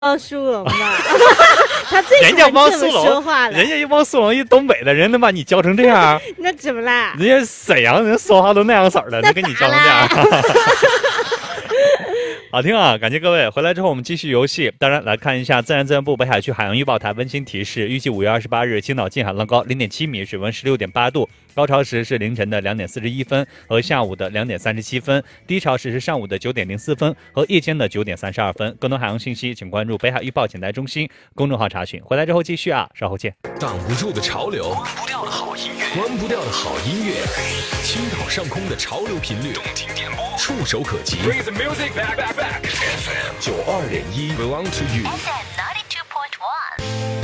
汪苏泷吧，他最人家汪苏泷说话了， 人家汪苏泷一东北的人能把你教成这样？ 那怎么啦？ 人家沈阳人说话都那样式儿的，能给你教成这样？好听啊！感谢各位。回来之后我们继续游戏。当然来看一下自然部北海区海洋预报台温馨提示：预计5月28日青岛近海浪高0.7米，水温16.8度，高潮时是凌晨的2点41分和下午的2点37分，低潮时是上午的9点04分和夜间的9点32分。更多海洋信息，请关注北海预报简单中心公众号查询。回来之后继续啊，稍后见。 挡不住的潮流，关不掉的好音乐，关不掉的好音乐，青岛上空的潮流频率，动听点播，触手可及。Bring the music back. FM 92.1 belong to you。